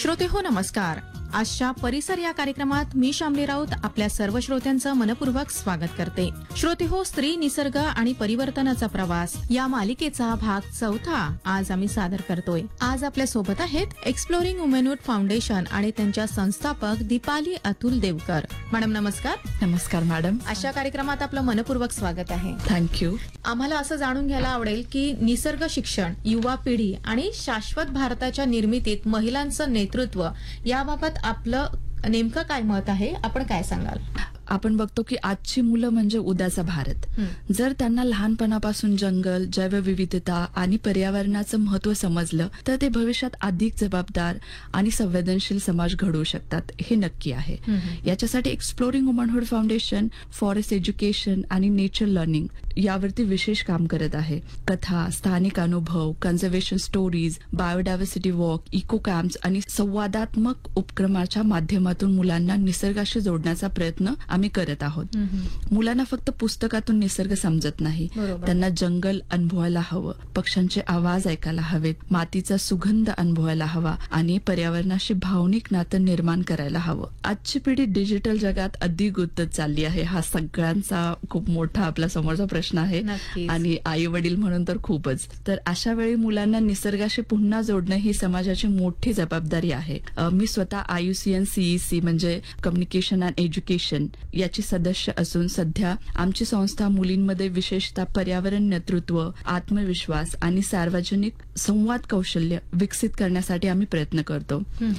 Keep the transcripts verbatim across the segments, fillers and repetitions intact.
श्रोते हो नमस्कार. आजच्या परिसर या कार्यक्रमात मी शामली राऊत आपल्या सर्व श्रोत्यांचं मनपूर्वक स्वागत करते. श्रोते हो, स्त्री, निसर्ग आणि परिवर्तनाचा प्रवास या मालिकेचा भाग चौथा आज आम्ही सादर करतोय. आज आपल्या सोबत आहेत एक्सप्लोरिंग वुमेनहुड फाउंडेशन आणि त्यांच्या संस्थापक दीपाली अतुल देवकर. मॅडम नमस्कार. नमस्कार मॅडम. अशा कार्यक्रमात आपलं मनपूर्वक स्वागत आहे. थँक्यू. आम्हाला असं जाणून घ्यायला आवडेल की निसर्ग शिक्षण, युवा पिढी आणि शाश्वत भारताच्या निर्मितीत महिलांचं नेतृत्व याबाबत आपलं नेमकं काय मत आहे, आपण काय सांगाल? आपण बघतो की आजची मुलं म्हणजे उद्याचा भारत. जर त्यांना लहानपणापासून जंगल, जैवविविधता आणि पर्यावरणाचं महत्व समजलं तर ते भविष्यात अधिक जबाबदार आणि संवेदनशील समाज घडवू शकतात, हे नक्की आहे. याच्यासाठी exploring womanhood foundation forest education आणि नेचर लर्निंग यावरती विशेष काम करत आहे. कथा, स्थानिक अनुभव, conservation stories, biodiversity walk, eco camps आणि संवादात्मक उपक्रमाच्या माध्यमातून मुलांना निसर्गाशी जोडण्याचा प्रयत्न आम्ही करत आहोत. मुलांना फक्त पुस्तकातून निसर्ग समजत नाही, त्यांना जंगल अनुभवायला हवं, पक्ष्यांचे आवाज ऐकायला हवेत, मातीचा सुगंध अनुभवायला हवा आणि पर्यावरणाशी भावनिक नातं निर्माण करायला हवं. आजची पिढी डिजिटल जगात अधिक गुंतत चालली आहे, हा सगळ्यांचा खूप मोठा आपल्या समोरचा प्रश्न आहे आणि आई वडील म्हणून तर खूपच. तर अशा वेळी मुलांना निसर्गाशी पुन्हा जोडणं ही समाजाची मोठी जबाबदारी आहे. मी स्वतः आयुसीएन सीईसी म्हणजे कम्युनिकेशन अँड एज्युकेशन याची सदस्य असून सध्या आमची संस्था मुलींमध्ये विशेषतः पर्यावरण नेतृत्व, आत्मविश्वास आणि सार्वजनिक संवाद कौशल्य विकसित करण्यासाठी आम्ही प्रयत्न करतो.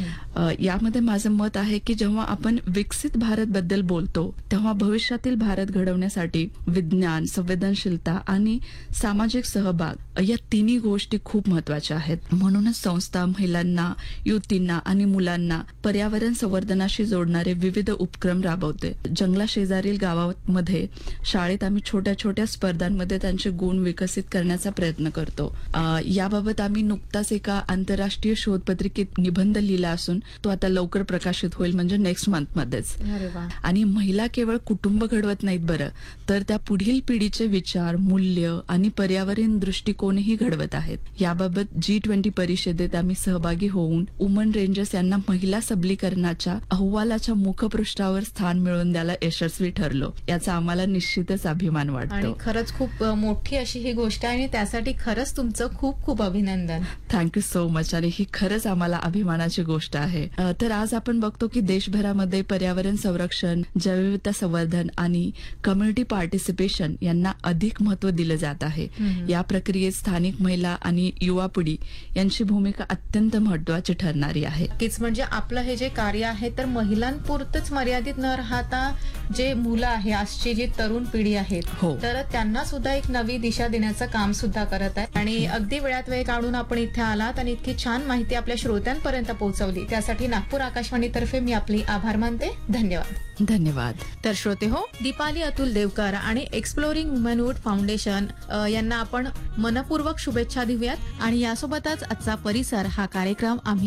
यामध्ये माझं मत आहे की जेव्हा आपण विकसित भारत बद्दल बोलतो तेव्हा भविष्यातील भारत घडवण्यासाठी विज्ञान, संवेदनशीलता आणि सामाजिक सहभाग या तिन्ही गोष्टी खूप महत्वाच्या आहेत. म्हणूनच संस्था महिलांना, युवतींना आणि मुलांना पर्यावरण संवर्धनाशी जोडणारे विविध उपक्रम राबवते. जंगला शेजारील गावामध्ये शाळेत आम्ही छोट्या छोट्या स्पर्धांमध्ये त्यांचे गुण विकसित करण्याचा प्रयत्न करतो. याबाबत आम्ही नुकताच एका आंतरराष्ट्रीय शोधपत्रिकेत निबंध लिहिला असून तो आता लवकर प्रकाशित होईल, म्हणजे नेक्स्ट मंथ मध्येच. आणि महिला केवळ कुटुंब घडवत नाहीत बरं, तर त्या पुढील पिढीचे विचार, मूल्य आणि पर्यावरण दृष्टिकोनही घडवत आहेत. याबाबत जी ट्वेंटी परिषदेत आम्ही सहभागी होऊन वुमन रेंजर्स यांना महिला सबलीकरणाच्या अहवालाच्या मुखपृष्ठावर स्थान मिळवून द्यायला यशस्वी ठरलो, याचा आम्हाला निश्चितच अभिमान वाटतो. आणि खरंच खूप मोठी अशी ही गोष्ट आहे आणि त्यासाठी खरंच तुमचं खूप खूप अभिनंदन. Thank you so much. आणि ही खरंच आम्हाला अभिमानाची गोष्ट आहे. तर आज आपण बघतो की देशभरामध्ये पर्यावरण संरक्षण, जैवविविधता संवर्धन आणि कम्युनिटी पार्टिसिपेशन यांना अधिक महत्व दिलं जात आहे. या प्रक्रियेत स्थानिक महिला आणि युवा पिढी यांची भूमिका अत्यंत महत्वाची ठरणारी आहे. नक्कीच. म्हणजे आपलं हे जे कार्य आहे तर महिलांपुरतच मर्यादित न राहता जे मुलं आहे, आजची जी तरुण पिढी आहे, तर त्यांना सुद्धा एक नवी दिशा देण्याचं काम सुद्धा करत आहे. आणि अगदी वेळात वेळ काढून आपण इथे आलात आणि इतकी छान माहिती आपल्या श्रोत्यांपर्यंत पोहोचवली, त्यासाठी नागपूर आकाशवाणीतर्फे मी आपली आभार मानते. धन्यवाद. धन्यवाद. तर श्रोते हो, दीपाली अतुल देवकर आणि एक्सप्लोरिंग वुमनहुड फाउंडेशन यांना आपण मनपूर्वक शुभेच्छा देऊयात. आणि यासोबतच आजचा परिसर हा कार्यक्रम आम्ही